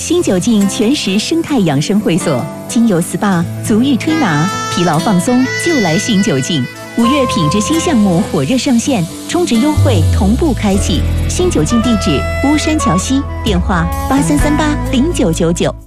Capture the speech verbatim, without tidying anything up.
新酒劲全食生态养生会所，精油 S P A、足浴推拿、疲劳放松就来新酒劲。五月品质新项目火热上线，充值优惠同步开启。新酒劲地址：巫山桥西，电话八三三八零九九九。